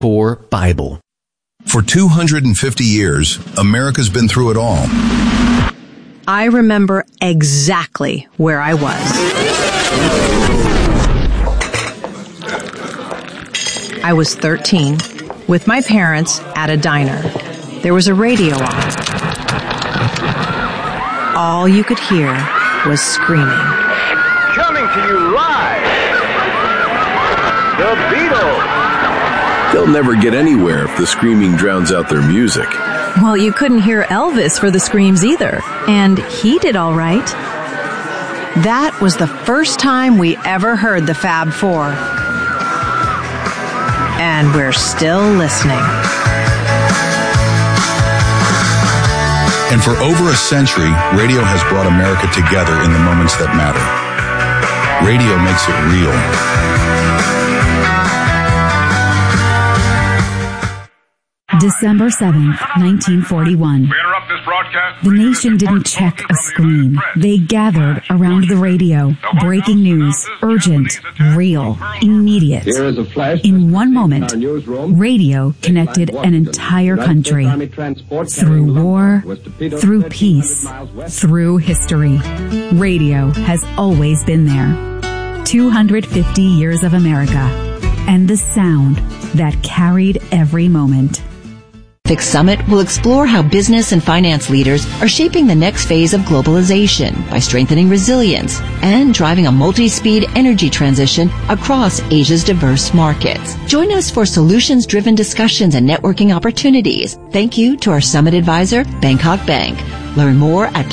for Bible. For 250 years, America's been through it all. I remember exactly where I was. I was 13 with my parents at a diner. There was a radio on. All you could hear was screaming. Coming to you live, The Beatles. They'll never get anywhere if the screaming drowns out their music. Well, you couldn't hear Elvis for the screams either, and he did all right. That was the first time we ever heard the Fab Four. And we're still listening. And for over a century, radio has brought America together in the moments that matter. Radio makes it real. December 7th, 1941. The nation didn't check a screen. They gathered around the radio. Breaking news, urgent, real, immediate. In one moment, radio connected an entire country. Through war, through peace, through history. Radio has always been there. 250 years of America. And the sound that carried every moment. Summit will explore how business and finance leaders are shaping the next phase of globalization by strengthening resilience and driving a multi-speed energy transition across Asia's diverse markets. Join us for solutions-driven discussions and networking opportunities. Thank you to our summit advisor, Bangkok Bank. Learn more at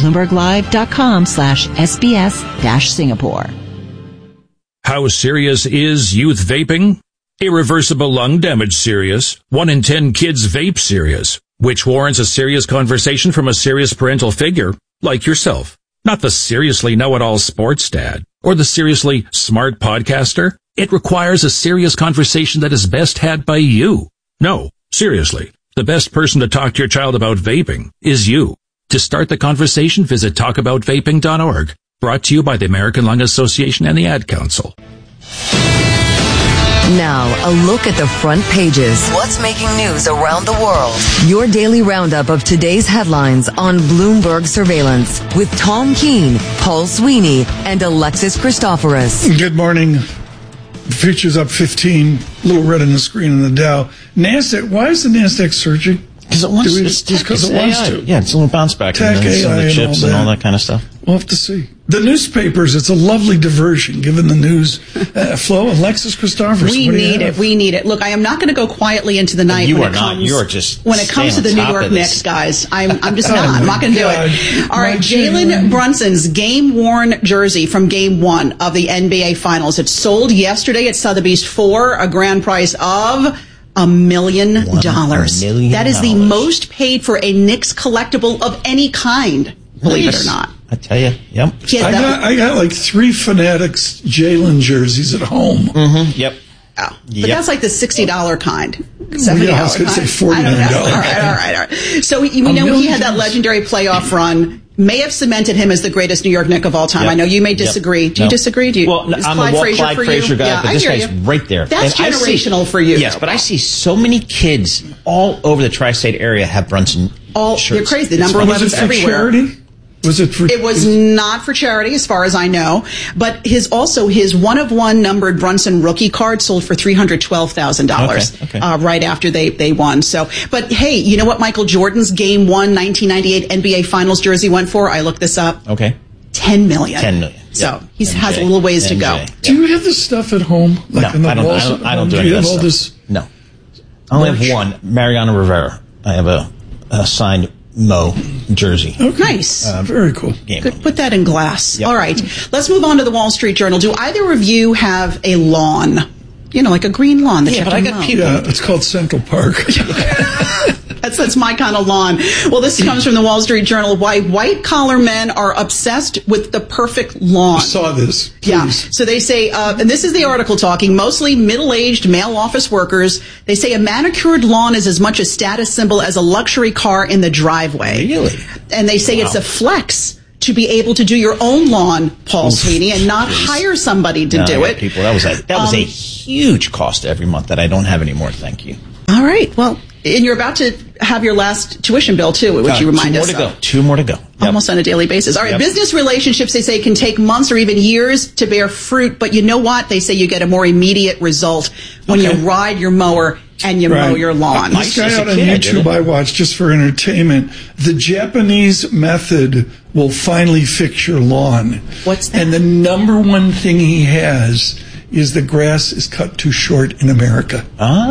BloombergLive.com/SBS-Singapore. How serious is youth vaping? Irreversible lung damage serious. 1 in 10 kids vape serious, which warrants a serious conversation from a serious parental figure, like yourself. Not the seriously know-it-all sports dad, or the seriously smart podcaster. It requires a serious conversation that is best had by you. No, seriously, the best person to talk to your child about vaping is you. To start the conversation, visit talkaboutvaping.org. Brought to you by the American Lung Association and the Ad Council. Now, a look at the front pages. What's making news around the world? Your daily roundup of today's headlines on Bloomberg Surveillance with Tom Keene, Paul Sweeney, and Alexis Christoforous. Good morning. Futures up 15, a little red on the screen in the Dow. NASDAQ, why is the NASDAQ surging? Because it wants to. Just because it wants to. Yeah, it's a little bounce back. Tech, and some of the chips and all that kind of stuff. We'll have to see. The newspapers, it's a lovely diversion given the news flow. Alexis Christoforous. We need it. We need it. Look, I am not going to go quietly into the night. You are not. You are just when it comes to the New York Knicks, guys. I'm just not. I'm not going to do it. All right, Jalen Brunson's game-worn jersey from Game 1 of the NBA Finals. It sold yesterday at Sotheby's for a grand price of $1 million. That is the most paid for a Knicks collectible of any kind, believe it or not. I tell you, yep. I got like 3 Fanatics Jalen jerseys at home. Mm-hmm. Yep. Oh, but that's like the $60 kind. $70 I was going to say $49. All right. So we know he had that legendary playoff run. May have cemented him as the greatest New York Knick of all time. Yep. I know you may disagree. Yep. Do you disagree? Well, I'm a Clyde Frazier guy, but this guy's right there. That's and generational for you. Yes, but I see so many kids all over the tri-state area have Brunson shirts. You're crazy. The number 11's everywhere. Charity? Was it for? It was not for charity, as far as I know. But his 1-of-1 numbered Brunson rookie card sold for $312,000 right after they won. So, but hey, you know what Michael Jordan's Game 1 1998 NBA Finals jersey went for? I looked this up. Okay. $10 million. $10 million. So he has a little ways to go. Yep. Do you have this stuff at home? Like No, I don't do any of that stuff. No. I only have one, Mariano Rivera. I have a signed Mo jersey. Okay. Nice. Very cool. Good. Put that in glass. Yep. All right. Let's move on to the Wall Street Journal. Do either of you have a lawn? You know, like a green lawn that you have to mow. Yeah, it's called Central Park. That's my kind of lawn. Well, this comes from the Wall Street Journal. Why white-collar men are obsessed with the perfect lawn. I saw this. Please. Yeah. So they say, and this is the article talking, mostly middle-aged male office workers. They say a manicured lawn is as much a status symbol as a luxury car in the driveway. Really? And they say it's a flex to be able to do your own lawn, Paul Sweeney, and not hire somebody to do it. People, that was a huge cost every month that I don't have anymore. Thank you. All right. Well, and you're about to have your last tuition bill, too, which you remind us of. 2 more to go. Yep. Almost on a daily basis. All right. Business relationships, they say, can take months or even years to bear fruit. But you know what? They say you get a more immediate result when you ride your mower and you mow your lawn. This guy out on YouTube I watched just for entertainment. The Japanese method will finally fix your lawn. What's that? And the number one thing he has is the grass is cut too short in America.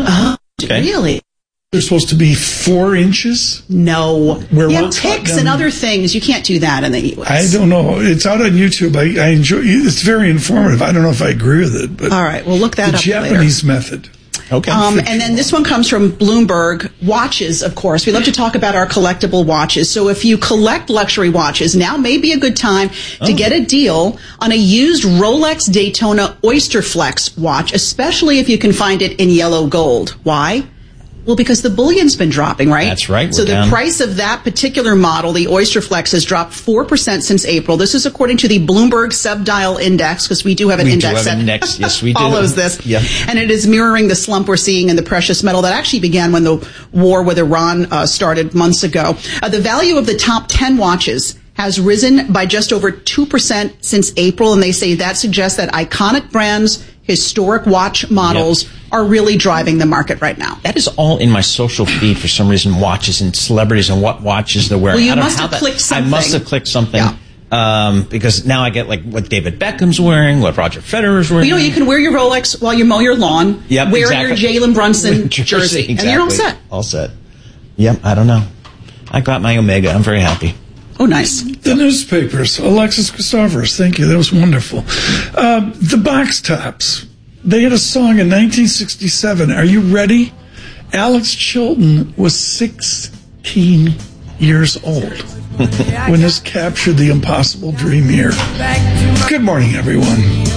Okay. Really? They're supposed to be 4 inches? No. Ticks and other things. You can't do that in the U.S. I don't know. It's out on YouTube. I enjoy it. It's very informative. I don't know if I agree with it. But all right. We'll look that up later. The Japanese method. Okay. And then this one comes from Bloomberg. Watches, of course. We love to talk about our collectible watches. So if you collect luxury watches, now may be a good time to get a deal on a used Rolex Daytona Oysterflex watch, especially if you can find it in yellow gold. Why? Well, because the bullion's been dropping, right? That's right. So the price of that particular model, the Oysterflex, has dropped 4% since April. This is according to the Bloomberg Subdial Index, because we do have an index that yes, we do. follows this. Yeah. And it is mirroring the slump we're seeing in the precious metal that actually began when the war with Iran started months ago. The value of the top 10 watches has risen by just over 2% since April, and they say that suggests that iconic brands, historic watch models are really driving the market right now. That is all in my social feed for some reason, watches and celebrities and what watches they're wearing. Well, you must have clicked something. I must have clicked something. Yeah. Because now I get like what David Beckham's wearing, what Roger Federer's wearing. Well, you can wear your Rolex while you mow your lawn, wear your Jalen Brunson jersey, and you're all set. All set. Yep, I don't know. I got my Omega. I'm very happy. Oh, nice. The newspapers. Alexis Christoforous, thank you. That was wonderful. The Box Tops. They had a song in 1967. Are you ready? Alex Chilton was 16 years old when this captured the impossible dream year. Good morning, everyone.